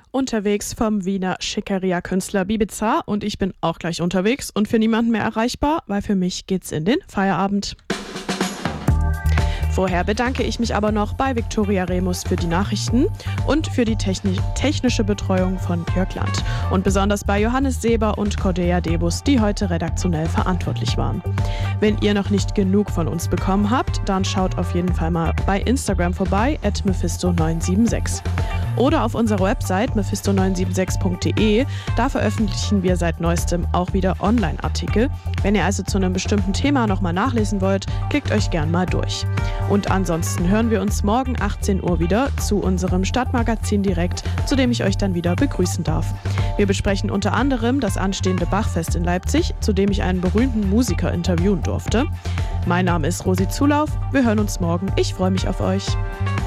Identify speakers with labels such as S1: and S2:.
S1: Unterwegs vom Wiener Schickeria-Künstler Bibiza und ich bin auch gleich unterwegs und für niemanden mehr erreichbar, weil für mich geht's in den Feierabend. Vorher bedanke ich mich aber noch bei Viktoria Remus für die Nachrichten und für die technische Betreuung von Jörg Land. Und besonders bei Johannes Seber und Cordelia Debus, die heute redaktionell verantwortlich waren. Wenn ihr noch nicht genug von uns bekommen habt, dann schaut auf jeden Fall mal bei Instagram vorbei @mephisto976. Oder auf unserer Website mephisto976.de. Da veröffentlichen wir seit neuestem auch wieder Online-Artikel. Wenn ihr also zu einem bestimmten Thema nochmal nachlesen wollt, klickt euch gern mal durch. Und ansonsten hören wir uns morgen 18 Uhr wieder zu unserem Stadtmagazin direkt, zu dem ich euch dann wieder begrüßen darf. Wir besprechen unter anderem das anstehende Bachfest in Leipzig, zu dem ich einen berühmten Musiker interviewen durfte. Mein Name ist Rosi Zulauf. Wir hören uns morgen. Ich freue mich auf euch.